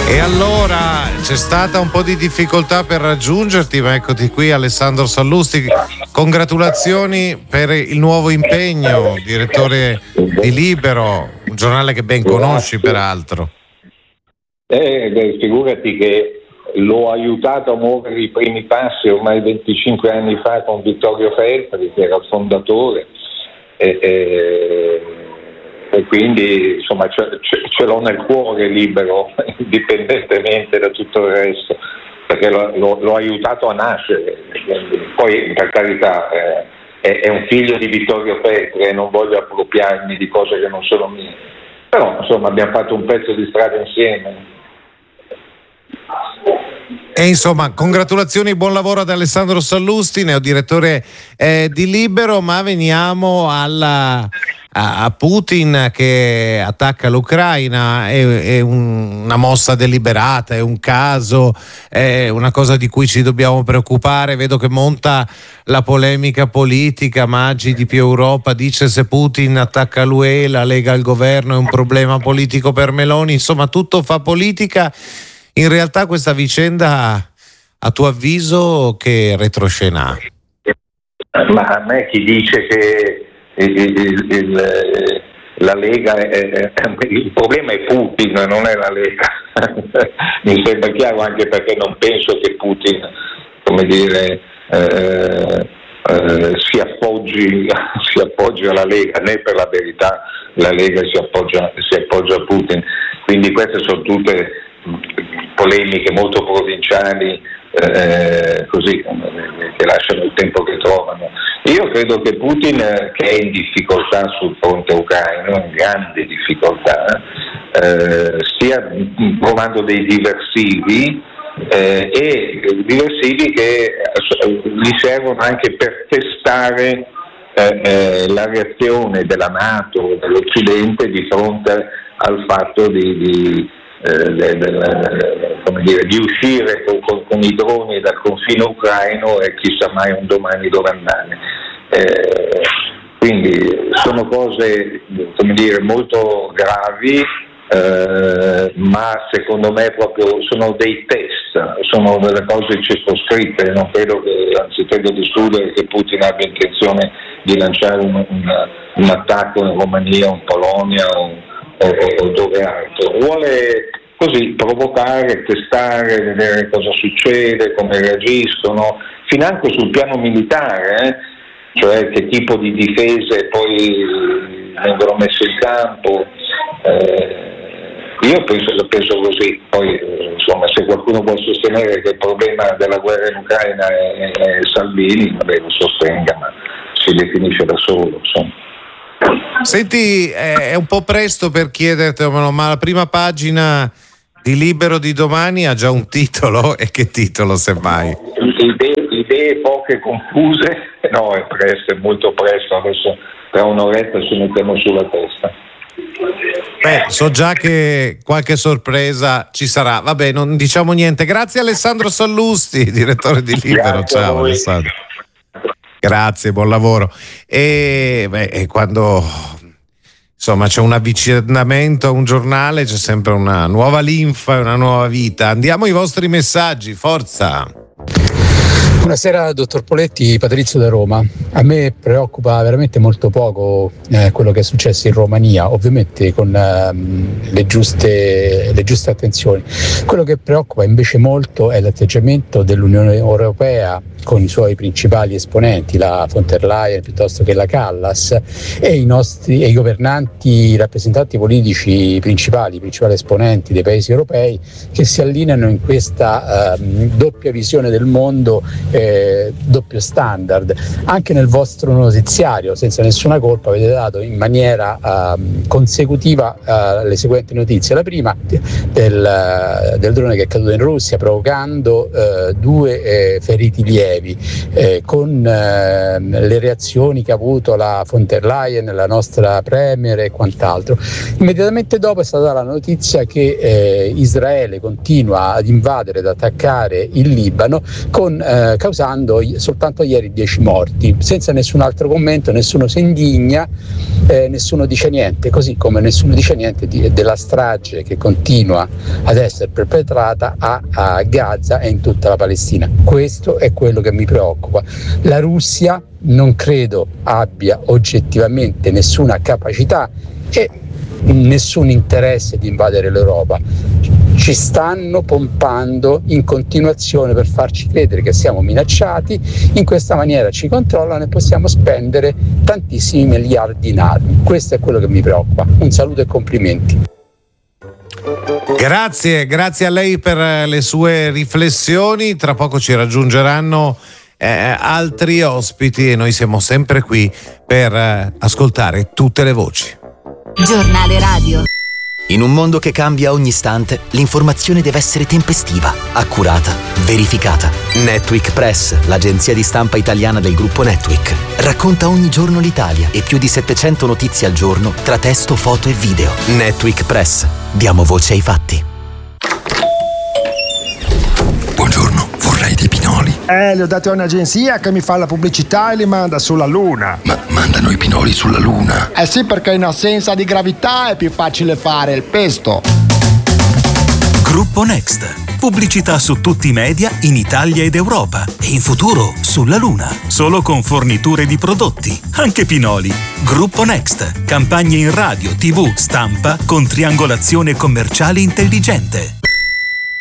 E allora c'è stata un po' di difficoltà per raggiungerti, ma eccoti qui, Alessandro Sallusti. Congratulazioni per il nuovo impegno, direttore di Libero, un giornale che ben conosci peraltro. Figurati che l'ho aiutato a muovere i primi passi ormai 25 anni fa con Vittorio Feltri, che era il fondatore, e quindi insomma ce l'ho nel cuore Libero, indipendentemente da tutto il resto, perché l'ho aiutato a nascere. Poi, per carità, è un figlio di Vittorio Feltri e non voglio appropriarmi di cose che non sono mie, però insomma abbiamo fatto un pezzo di strada insieme. E insomma, congratulazioni, buon lavoro ad Alessandro Sallusti, neodirettore di Libero, ma veniamo a Putin che attacca l'Ucraina. È una mossa deliberata, è un caso, è una cosa di cui ci dobbiamo preoccupare. Vedo che monta la polemica politica. Maggi di Più Europa dice: se Putin attacca l'UE, la Lega al governo, è un problema politico per Meloni. Insomma, tutto fa politica. In realtà questa vicenda, a tuo avviso, che retroscena ha? Ma a me chi dice che la Lega il problema è Putin, non è la Lega. Mi sembra chiaro, anche perché non penso che Putin, come dire, si appoggi alla Lega, né per la verità la Lega si appoggia a Putin. Quindi queste sono tutte polemiche molto provinciali, così, che lasciano il tempo che trovano. Io credo che Putin, che è in difficoltà sul fronte ucraino, in grande difficoltà, stia provando dei diversivi, e diversivi che gli servono anche per testare la reazione della NATO, dell'Occidente, di fronte al fatto di uscire con i droni dal confine ucraino e chissà mai un domani dove andare. Quindi sono cose, come dire, molto gravi, ma secondo me proprio sono dei test, sono delle cose circoscritte. Non credo che, anzi credo di escludere che Putin abbia intenzione di lanciare un attacco in Romania o in Polonia o dove altro. Vuole così provocare, testare, vedere cosa succede, come reagiscono, financo sul piano militare, cioè che tipo di difese poi vengono messe in campo. Io penso così. Poi insomma, se qualcuno può sostenere che il problema della guerra in Ucraina è Salvini, vabbè, lo sostenga, ma si definisce da solo, insomma. Senti, è un po' presto per chiedertelo, ma la prima pagina di Libero di domani ha già un titolo? E che titolo, semmai? Idee poche confuse? No, è presto, è molto presto. Adesso tra un'oretta ci mettiamo sulla testa. So già che qualche sorpresa ci sarà. Vabbè, non diciamo niente. Grazie Alessandro Sallusti, direttore di Libero. Grazie. Ciao Alessandro. Grazie, buon lavoro. E quando insomma c'è un avvicinamento a un giornale, c'è sempre una nuova linfa e una nuova vita. Andiamo ai vostri messaggi, forza. Buonasera dottor Poletti, Patrizio da Roma. A me preoccupa veramente molto poco quello che è successo in Romania, ovviamente con le giuste attenzioni. Quello che preoccupa invece molto è l'atteggiamento dell'Unione Europea con i suoi principali esponenti, la von der Leyen piuttosto che la Callas, e i governanti, i rappresentanti politici principali esponenti dei paesi europei, che si allineano in questa doppia visione del mondo, doppio standard. Anche nel vostro notiziario, senza nessuna colpa, avete dato in maniera consecutiva le seguenti notizie. La prima del drone che è caduto in Russia, provocando 2 feriti lievi, con le reazioni che ha avuto la von der Leyen, la nostra premier e quant'altro. Immediatamente dopo è stata la notizia che Israele continua ad invadere, ad attaccare il Libano con causando soltanto ieri 10 morti, senza nessun altro commento, nessuno si indigna, nessuno dice niente, così come nessuno dice niente della strage che continua ad essere perpetrata a Gaza e in tutta la Palestina. Questo è quello che mi preoccupa. La Russia non credo abbia oggettivamente nessuna capacità e nessun interesse di invadere l'Europa. Ci stanno pompando in continuazione per farci credere che siamo minacciati, in questa maniera ci controllano e possiamo spendere tantissimi miliardi in armi. Questo è quello che mi preoccupa. Un saluto e complimenti. Grazie a lei per le sue riflessioni. Tra poco ci raggiungeranno altri ospiti e noi siamo sempre qui per ascoltare tutte le voci. Giornale radio. In un mondo che cambia ogni istante, l'informazione deve essere tempestiva, accurata, verificata. Netweek Press, l'agenzia di stampa italiana del gruppo Netweek, racconta ogni giorno l'Italia e più di 700 notizie al giorno tra testo, foto e video. Netweek Press. Diamo voce ai fatti. Buongiorno, vorrei dei pinoli. Li ho dati a un'agenzia che mi fa la pubblicità e li manda sulla Luna. Ma mandano i pinoli sulla Luna? Eh sì, perché in assenza di gravità è più facile fare il pesto. Gruppo Next. Pubblicità su tutti i media in Italia ed Europa e in futuro sulla Luna. Solo con forniture di prodotti, anche pinoli. Gruppo Next. Campagne in radio, TV, stampa con triangolazione commerciale intelligente.